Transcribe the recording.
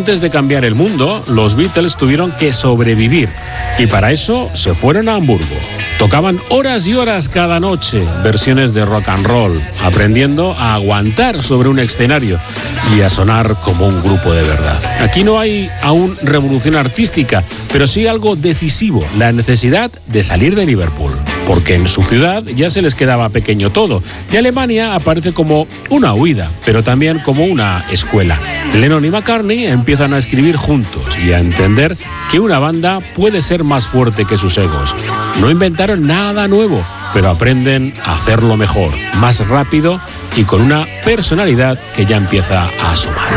antes de cambiar el mundo, los Beatles tuvieron que sobrevivir y para eso se fueron a Hamburgo. Tocaban horas y horas cada noche versiones de rock and roll, aprendiendo a aguantar sobre un escenario y a sonar como un grupo de verdad. Aquí no hay aún revolución artística, pero sí algo decisivo, la necesidad de salir de Liverpool, porque en su ciudad ya se les quedaba pequeño todo, y Alemania aparece como una huida, pero también como una escuela. Lennon y McCartney empiezan a escribir juntos y a entender que una banda puede ser más fuerte que sus egos. No inventaron nada nuevo, pero aprenden a hacerlo mejor, más rápido y con una personalidad que ya empieza a asomar.